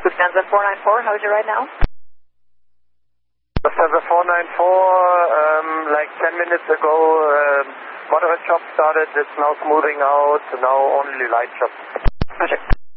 Lufthansa 494, how's your ride now? Lufthansa 494, like 10 minutes ago, moderate chop started, it's now smoothing out, now only light chop. Roger.